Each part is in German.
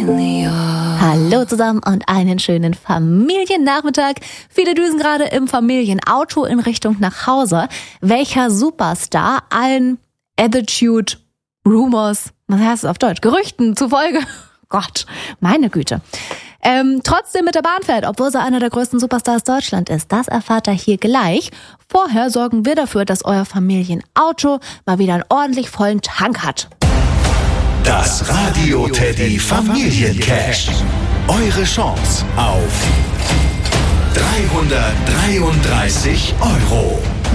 Hallo zusammen und einen schönen Familiennachmittag. Viele düsen gerade im Familienauto in Richtung nach Hause. Welcher Superstar allen Attitude, Rumors, was heißt es auf Deutsch? Gerüchten zufolge, Gott, meine Güte, trotzdem mit der Bahn fährt, obwohl sie einer der größten Superstars Deutschland ist. Das erfahrt ihr hier gleich. Vorher sorgen wir dafür, dass euer Familienauto mal wieder einen ordentlich vollen Tank hat. Das Radio Teddy Familiencash. Eure Chance auf 333 €.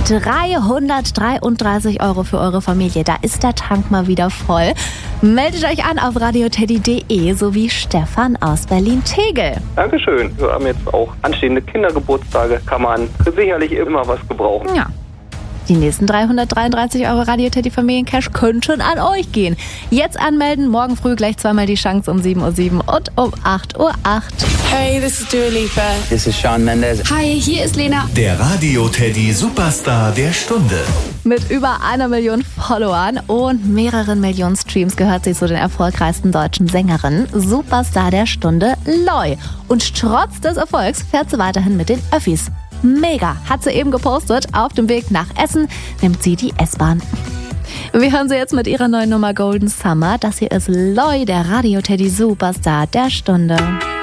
333 € für eure Familie. Da ist der Tank mal wieder voll. Meldet euch an auf radioteddy.de, sowie Stefan aus Berlin-Tegel. Dankeschön. Wir haben jetzt auch anstehende Kindergeburtstage. Kann man sicherlich immer was gebrauchen. Ja. Die nächsten 333 € Radio Teddy Familiencash könnten an euch gehen. Jetzt anmelden, morgen früh gleich zweimal die Chance um 7:07 Uhr und um 8:08 Uhr. Hey, this is Dua Lipa. This is Shawn Mendes. Hi, hier ist Lena. Der Radio Teddy Superstar der Stunde. Mit über 1 Million Followern und mehreren Millionen Streams gehört sie zu den erfolgreichsten deutschen Sängerinnen. Superstar der Stunde, Loi. Und trotz des Erfolgs fährt sie weiterhin mit den Öffis. Mega, hat sie eben gepostet. Auf dem Weg nach Essen nimmt sie die S-Bahn. Wir hören sie jetzt mit ihrer neuen Nummer Golden Summer. Das hier ist Loi, der Radio Teddy Superstar der Stunde.